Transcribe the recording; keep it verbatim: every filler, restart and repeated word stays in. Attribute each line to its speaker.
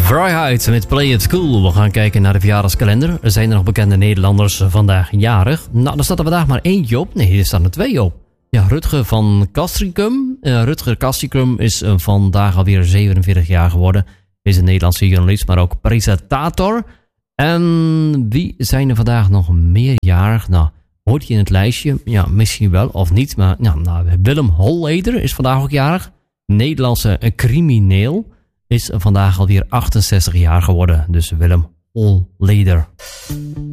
Speaker 1: Vrijheid met Play It Cool. We gaan kijken naar de verjaardagskalender. Er zijn er nog bekende Nederlanders vandaag jarig. Nou, er staat er vandaag maar eentje op. Nee, er staan er twee op. Ja, Rutger van Castricum. Uh, Rutger Castricum is uh, vandaag alweer zevenenveertig jaar geworden. Is een Nederlandse journalist, maar ook presentator. En wie zijn er vandaag nog meer jarig? Nou, hoort je in het lijstje? Ja, misschien wel of niet. Maar ja, nou, Willem Holleder is vandaag ook jarig. Nederlandse crimineel. Is vandaag alweer achtenzestig jaar geworden. Dus Willem Holleder.